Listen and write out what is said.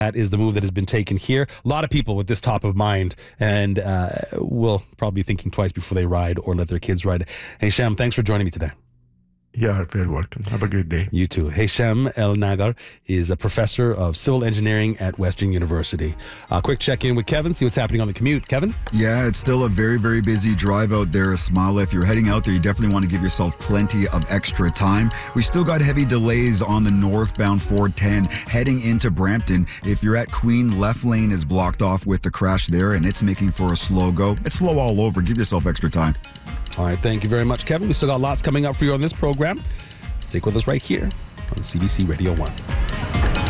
That is the move that has been taken here. A lot of people with this top of mind and will probably be thinking twice before they ride or let their kids ride. Hey, Shem, thanks for joining me today. Yeah, very welcome. Have a great day. You too. Hesham El Nagar is a professor of civil engineering at Western University. Quick check-in with Kevin, see what's happening on the commute. Kevin? Yeah, it's still a very, very busy drive out there, Ismaila. If you're heading out there, you definitely want to give yourself plenty of extra time. We still got heavy delays on the northbound 410 heading into Brampton. If you're at Queen, left lane is blocked off with the crash there, and it's making for a slow go. It's slow all over. Give yourself extra time. All right, thank you very much, Kevin. We still got lots coming up for you on this program. Stick with us right here on CBC Radio 1.